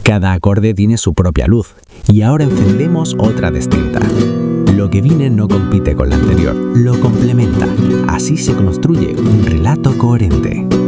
Cada acorde tiene su propia luz, y ahora encendemos otra distinta. Lo que viene no compite con lo anterior, lo complementa. Así se construye un relato coherente.